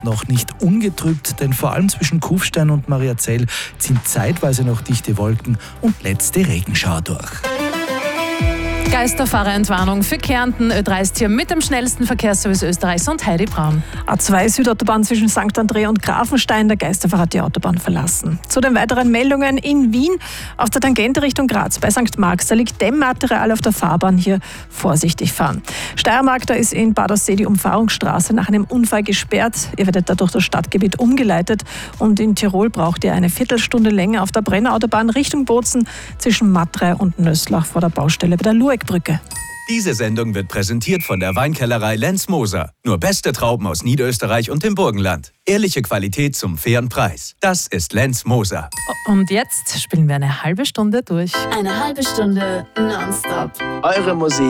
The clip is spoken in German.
Noch nicht ungetrübt, denn vor allem zwischen Kufstein und Mariazell ziehen zeitweise noch dichte Wolken und letzte Regenschauer durch. Geisterfahrerentwarnung für Kärnten. Ö3 ist hier mit dem schnellsten Verkehrsservice Österreichs und Heidi Braun. A2 Südautobahn zwischen St. Andrea und Grafenstein. Der Geisterfahrer hat die Autobahn verlassen. Zu den weiteren Meldungen in Wien. Auf der Tangente Richtung Graz bei St. Marx. Da liegt Dämmmaterial auf der Fahrbahn. Hier vorsichtig fahren. Steiermark, da ist in Bad Aussee die Umfahrungsstraße nach einem Unfall gesperrt. Ihr werdet da durch das Stadtgebiet umgeleitet. Und in Tirol braucht ihr eine Viertelstunde länger auf der Brennerautobahn Richtung Bozen zwischen Matrei und Nöslach vor der Baustelle bei der Lueckbrücke. Diese Sendung wird präsentiert von der Weinkellerei Lenz Moser. Nur beste Trauben aus Niederösterreich und dem Burgenland. Ehrliche Qualität zum fairen Preis. Das ist Lenz Moser. Und jetzt spielen wir eine halbe Stunde durch. Eine halbe Stunde nonstop. Eure Musik.